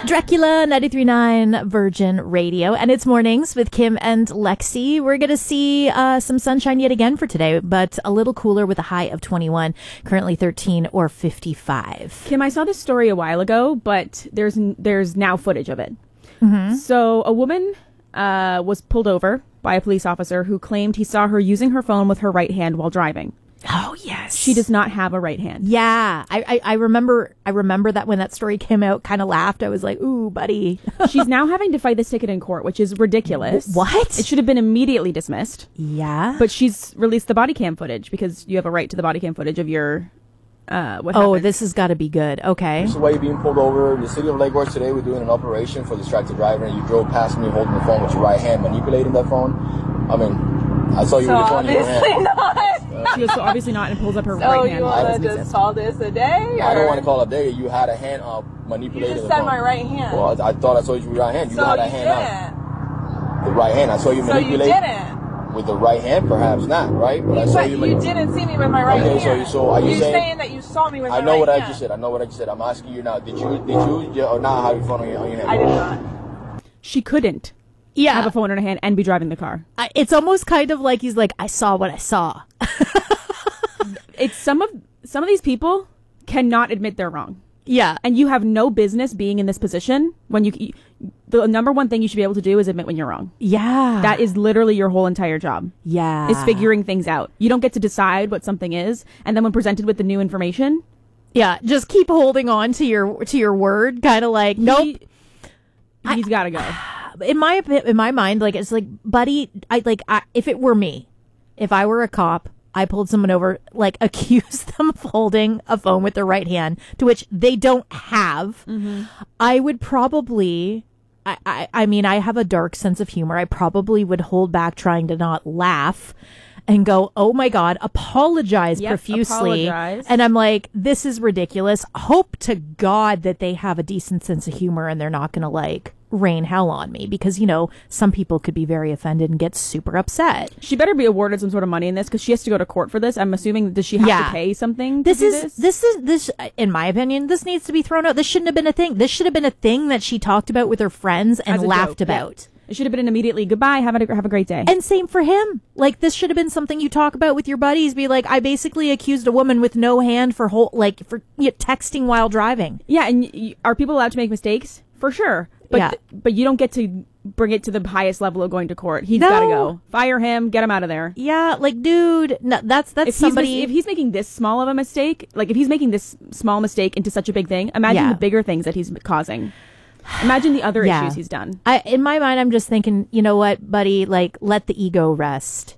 Dracula 93.9 Virgin Radio, and it's mornings with Kim and Lexi. We're going to see some sunshine yet again for today, but a little cooler with a high of 21, currently 13 or 55. Kim, I saw this story a while ago, but there's now footage of it. Mm-hmm. So a woman was pulled over by a police officer who claimed he saw her using her phone with her right hand while driving. Oh, yes. She does not have a right hand. Yeah. I remember that when that story came out, kind of laughed. I was like, ooh, buddy. She's now having to fight this ticket in court, which is ridiculous. What? It should have been immediately dismissed. Yeah. But she's released the body cam footage because you have a right to the body cam footage of your, what happened. This has got to be good. Okay. This is why you're being pulled over. The city of Lake Worth today, we're doing an operation for distracted driver, and you drove past me holding the phone with your right hand, manipulating that phone. I mean, I saw you with your phone in your hand. Not. She goes, so obviously not, and pulls up her So right hand. you want to just call this a day? I don't want to call it a day. You had a hand up manipulating You just the said phone. my right hand. Well, I thought I saw you with your right hand. You So had a you hand didn't. up. The right hand. I saw you So you manipulate. didn't. With the right hand, perhaps not, right? But I saw But you. you didn't see me with my right Okay, hand. so are you You're saying- saying that you saw me with my right hand? I know what I just said. I know what I just said. I'm asking you now. Did you or not have your phone on your hand? I did not. She couldn't have a phone in her hand and be driving the car. It's almost kind of like he's like, I saw what I saw. It's some of these people cannot admit they're wrong. Yeah. And you have no business being in this position when the number one thing you should be able to do is admit when you're wrong. Yeah. That is literally your whole entire job. Yeah. Is figuring things out. You don't get to decide what something is, and then when presented with the new information, yeah, just keep holding on to your word, kind of like, nope. He's got to go. In my mind, like, it's like, buddy, if it were me, if I were a cop, I pulled someone over, like, accused them of holding a phone with their right hand, to which they don't have. Mm-hmm. I would probably, I mean, I have a dark sense of humor. I probably would hold back trying to not laugh and go, oh my God, apologize profusely. Apologize. And I'm like, this is ridiculous. Hope to God that they have a decent sense of humor and they're not going to, like, rain hell on me, because, you know, some people could be very offended and get super upset. She better be awarded some sort of money in this because she has to go to court for this. I'm assuming, does she have to pay something? This, in my opinion, this needs to be thrown out. This shouldn't have been a thing. This should have been a thing that she talked about with her friends and laughed about. Yeah. It should have been an immediately goodbye. Have a great day. And same for him. Like, this should have been something you talk about with your buddies. Be like, I basically accused a woman with no hand for texting while driving. Yeah, and are people allowed to make mistakes? For sure. But you don't get to bring it to the highest level of going to court. He's got to go. Fire him. Get him out of there. Yeah, like, dude, no, that's if somebody. If he's making this small of a mistake, like if he's making this small mistake into such a big thing, imagine the bigger things that he's causing. Imagine the other issues he's done. In my mind, I'm just thinking, you know what, buddy, like, let the ego rest.